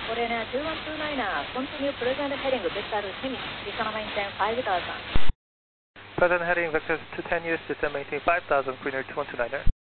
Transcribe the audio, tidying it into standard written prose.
Morena 2129er, continue present heading Vector 10, descend maintain 5000. Present heading Vector to 10 years, descend maintain 5000, Greener 2129er.